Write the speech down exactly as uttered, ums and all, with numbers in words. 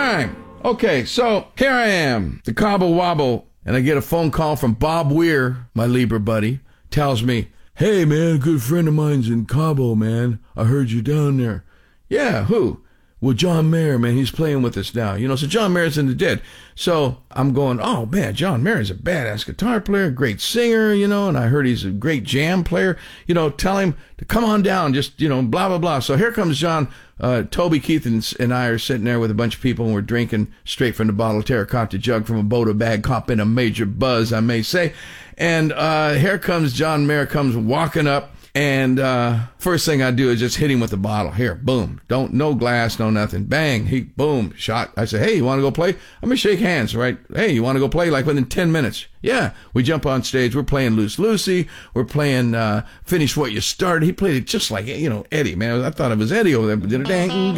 time. Okay, so here I am, the Cobble Wobble, and I get a phone call from Bob Weir, my Libra buddy, tells me, hey, man, a good friend of mine's in Cabo, man. I heard you down there. Yeah, who? Well, John Mayer, man, he's playing with us now. You know, so John Mayer's in the Dead. So I'm going, oh, man, John Mayer's a badass guitar player, great singer, you know, and I heard he's a great jam player. You know, tell him to come on down, just, you know, blah, blah, blah. So here comes John. Uh, Toby, Keith, and, and I are sitting there with a bunch of people, and we're drinking straight from the bottle, terracotta jug from a Boda bag, cop in a major buzz, I may say. And uh, here comes John Mayer, comes walking up. And uh, first thing I do is just hit him with the bottle. Here, boom. Don't, no glass, no nothing. Bang, he, boom, shot. I say, hey, you want to go play? I'm going to shake hands, right? Hey, you want to go play? Like within ten minutes. Yeah, we jump on stage. We're playing Loose Lucy. We're playing uh, Finish What You Started. He played it just like, you know, Eddie, man. I thought it was Eddie over there.